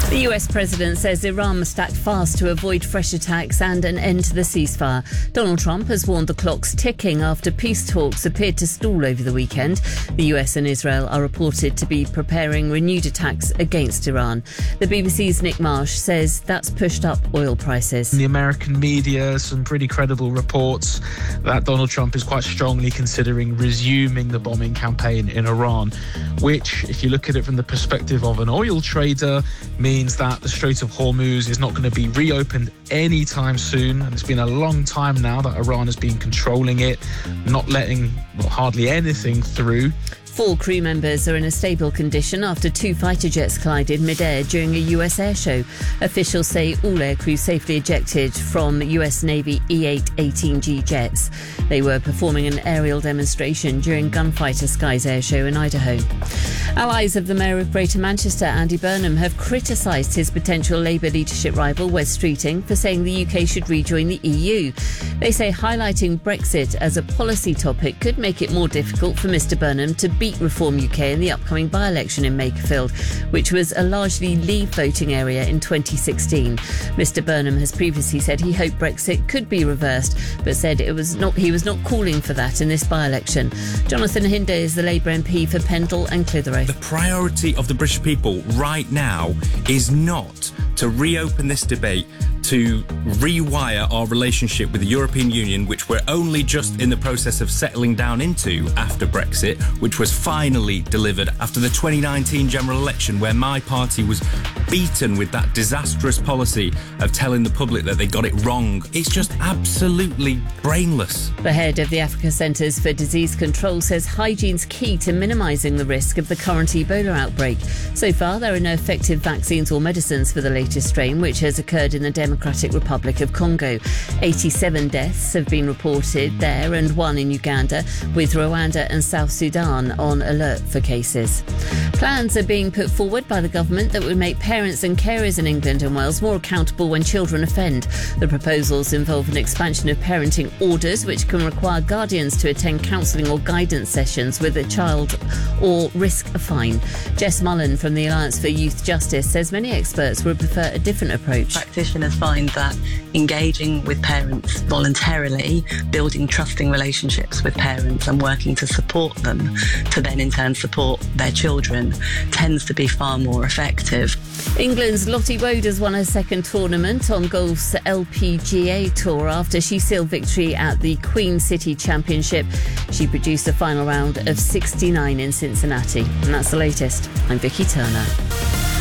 The US president says Iran must act fast to avoid fresh attacks and an end to the ceasefire. Donald Trump has warned the clock's ticking after peace talks appeared to stall over the weekend. The US and Israel are reported to be preparing renewed attacks against Iran. The BBC's Nick Marsh says that's pushed up oil prices. In the American media, some pretty credible reports that Donald Trump is quite strongly considering resuming the bombing campaign in Iran, which, if you look at it from the perspective of an oil trader, means that the Strait of Hormuz is not going to be reopened anytime soon. And it's been a long time now that Iran has been controlling it, not letting hardly anything through. 4 crew members are in a stable condition after 2 fighter jets collided mid-air during a US air show. Officials say all aircrew safely ejected from US Navy E-8-18G jets. They were performing an aerial demonstration during Gunfighter Skies air show in Idaho. Allies of the Mayor of Greater Manchester, Andy Burnham, have criticised his potential Labour leadership rival, Wes Streeting, for saying the UK should rejoin the EU. They say highlighting Brexit as a policy topic could make it more difficult for Mr Burnham to beat Reform UK in the upcoming by-election in Makerfield, which was a largely Leave voting area in 2016. Mr Burnham has previously said he hoped Brexit could be reversed, but said he was not calling for that in this by-election. Jonathan Hinde is the Labour MP for Pendle and Clitheroe. The priority of the British people right now is not to reopen this debate, to rewire our relationship with the European Union, which we're only just in the process of settling down into after Brexit, which was finally delivered after the 2019 general election, where my party was beaten with that disastrous policy of telling the public that they got it wrong. It's just absolutely brainless. The head of the Africa Centres for Disease Control says hygiene's key to minimising the risk of the current Ebola outbreak. So far, there are no effective vaccines or medicines for the latest strain, which has occurred in the Democratic Republic of Congo. 87 deaths have been reported there and 1 in Uganda, with Rwanda and South Sudan on alert for cases. Plans are being put forward by the government that would make parents and carers in England and Wales more accountable when children offend. The proposals involve an expansion of parenting orders, which can require guardians to attend counselling or guidance sessions with a child or risk a fine. Jess Mullen from the Alliance for Youth Justice says many experts would prefer a different approach. Practitioners find that engaging with parents voluntarily, building trusting relationships with parents and working to support them to then in turn support their children tends to be far more effective. England's Lottie Wood has won her second tournament on golf's LPGA Tour after she sealed victory at the Queen City Championship. She produced a final round of 69 in Cincinnati. And that's the latest. I'm Vicky Turner.